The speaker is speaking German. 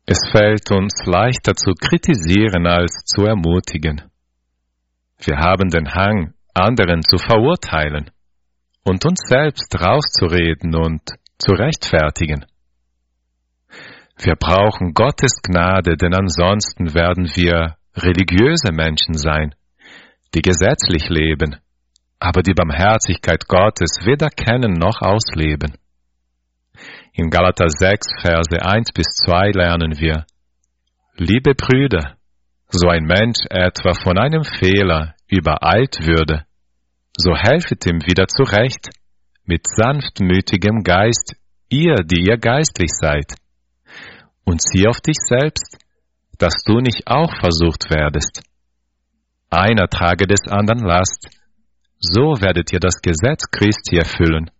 Es fällt uns leichter zu kritisieren als zu ermutigen. Wir haben den Hang, anderen zu verurteilen und uns selbst rauszureden und zu rechtfertigen. Wir brauchen Gottes Gnade, denn ansonsten werden wir religiöse Menschen sein, die gesetzlich leben, aber die Barmherzigkeit Gottes weder kennen noch ausleben. In Galater 6, Verse 1-2 lernen wir: Liebe Brüder, so ein Mensch etwa von einem Fehler übereilt würde, so helfet ihm wieder zurecht, mit sanftmütigem Geist, ihr, die ihr geistlich seid. Und sieh auf dich selbst, dass du nicht auch versucht werdest. Einer trage des anderen Last, so werdet ihr das Gesetz Christi erfüllen.